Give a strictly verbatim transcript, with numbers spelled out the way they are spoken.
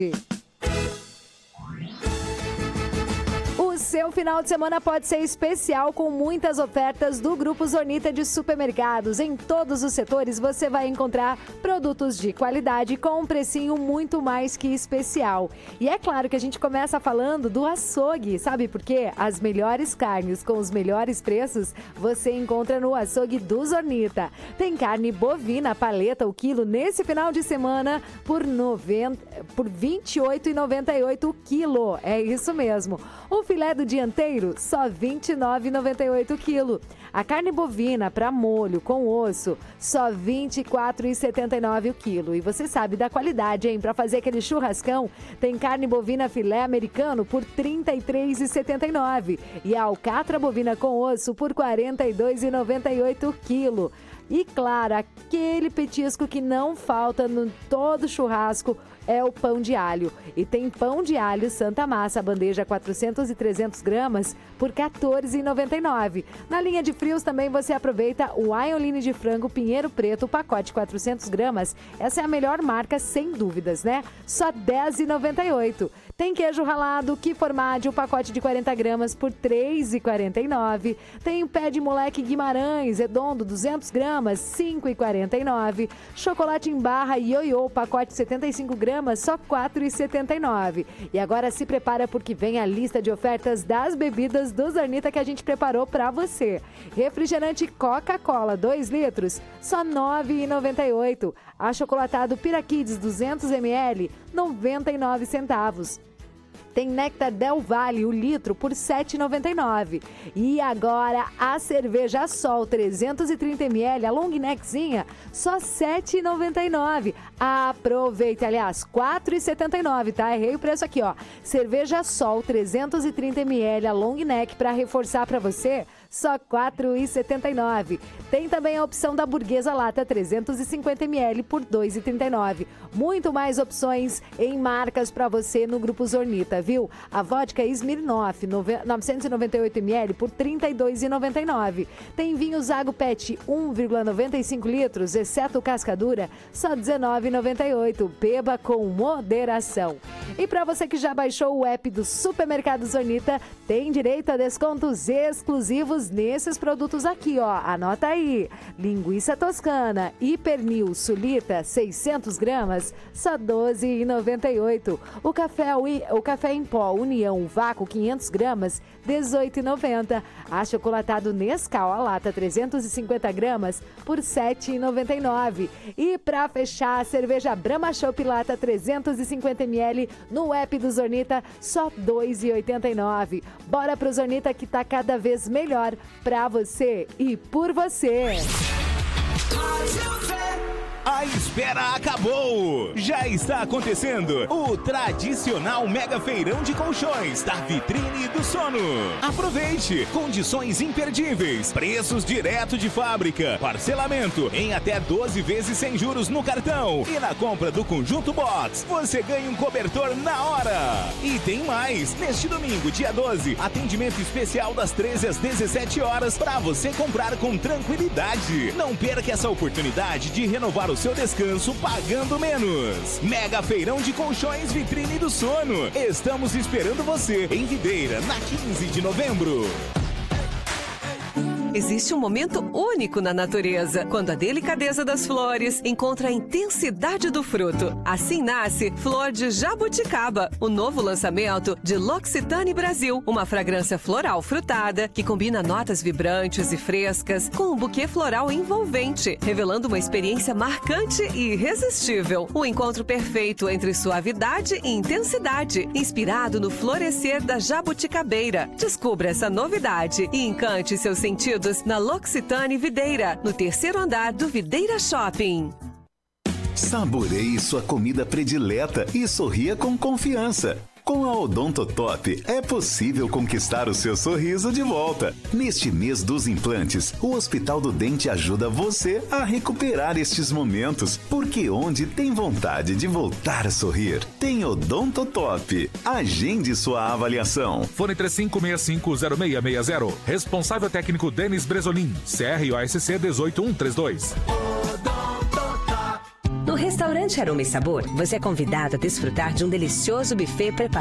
O seu final de semana pode ser especial com muitas ofertas do Grupo Zornita de Supermercados. Em todos os setores você vai encontrar produtos de qualidade com um precinho muito mais que especial. E é claro que a gente começa falando do açougue, sabe por quê? As melhores carnes com os melhores preços você encontra no açougue do Zornita. Tem carne bovina paleta o quilo nesse final de semana por, noventa, por vinte e oito reais e noventa e oito centavos o quilo. É isso mesmo. O filé do dianteiro, só vinte e nove reais e noventa e oito centavos o quilo. A carne bovina para molho com osso, só vinte e quatro reais e setenta e nove centavos o quilo. E você sabe da qualidade, hein? Para fazer aquele churrascão, tem carne bovina filé americano por trinta e três reais e setenta e nove centavos. E a alcatra bovina com osso por quarenta e dois reais e noventa e oito centavos o quilo. E claro, aquele petisco que não falta no todo churrasco é o pão de alho. E tem pão de alho Santa Massa, bandeja quatrocentos e trezentos gramas por quatorze reais e noventa e nove centavos. Na linha de frios também você aproveita o aioline de frango Pinheiro Preto, pacote quatrocentos gramas. Essa é a melhor marca, sem dúvidas, né? Só dez reais e noventa e oito centavos. Tem queijo ralado, que formade, o pacote de quarenta gramas por três reais e quarenta e nove centavos. Tem pé de moleque Guimarães, redondo, duzentos gramas, cinco reais e quarenta e nove centavos. Chocolate em barra ioiô, pacote setenta e cinco gramas, só quatro reais e setenta e nove centavos. E agora se prepara porque vem a lista de ofertas das bebidas do Zornita que a gente preparou para você. Refrigerante Coca-Cola, dois litros, só nove reais e noventa e oito centavos. Achocolatado Piraquides, duzentos mililitros, noventa e nove centavos. Tem Néctar Del Valle, o litro, por sete reais e noventa e nove centavos. E agora a cerveja Sol, trezentos e trinta mililitros, a long neckzinha, só sete reais e noventa e nove centavos. Aproveite, aliás, quatro reais e setenta e nove centavos, tá? Errei o preço aqui, ó. Cerveja Sol, trezentos e trinta mililitros, a long neck, para reforçar para você, só quatro reais e setenta e nove centavos. Tem também a opção da Burguesa Lata, trezentos e cinquenta mililitros, por dois reais e trinta e nove centavos. Muito mais opções em marcas para você no Grupo Zornita, viu? A vodka Smirnoff, novecentos e noventa e oito mililitros, por trinta e dois reais e noventa e nove centavos. Tem vinho Zago Pet, um vírgula noventa e cinco litros, exceto cascadura, só dezenove reais e noventa e oito centavos. Beba com moderação. E para você que já baixou o app do Supermercado Zornita, tem direito a descontos exclusivos nesses produtos aqui, ó. Anota aí. Linguiça toscana e pernil sulita, seiscentos gramas, só doze reais e noventa e oito centavos. O café, o café em pó União Vácuo, quinhentos gramas, dezoito reais e noventa centavos. Achocolatado Nescau, a lata, trezentos e cinquenta gramas, por sete reais e noventa e nove centavos. E para fechar, a cerveja Brahma Chopp Lata, trezentos e cinquenta mililitros, no app do Zornita, só dois reais e oitenta e nove centavos. Bora pro Zornita que tá cada vez melhor pra você e por você. A espera acabou! Já está acontecendo o tradicional Mega Feirão de Colchões da Vitrine do Sono. Aproveite! Condições imperdíveis, preços direto de fábrica, parcelamento em até doze vezes sem juros no cartão. E na compra do Conjunto Box, você ganha um cobertor na hora. E tem mais! Neste domingo, dia doze, atendimento especial das treze às dezessete horas para você comprar com tranquilidade. Não perca essa oportunidade de renovar o seu descanso pagando menos. Mega Feirão de Colchões Vitrine do Sono. Estamos esperando você em Videira, na quinze de novembro. Existe um momento único na natureza, quando a delicadeza das flores encontra a intensidade do fruto. Assim nasce Flor de Jabuticaba, o novo lançamento de L'Occitane Brasil, uma fragrância floral frutada que combina notas vibrantes e frescas com um buquê floral envolvente, revelando uma experiência marcante e irresistível. O encontro perfeito entre suavidade e intensidade, inspirado no florescer da jabuticabeira. Descubra essa novidade e encante seus sentidos na L'Occitane Videira, no terceiro andar do Videira Shopping. Saboreie sua comida predileta e sorria com confiança. Com a Odontotop é possível conquistar o seu sorriso de volta. Neste mês dos implantes, o Hospital do Dente ajuda você a recuperar estes momentos, porque onde tem vontade de voltar a sorrir, tem Odontotop. Agende sua avaliação. Fone três cinco seis cinco zero seis seis zero. Responsável técnico Denis Bresolim. C R O S C um oito um três dois. No restaurante restaurante Aroma e Sabor, você é convidado a desfrutar de um delicioso buffet preparado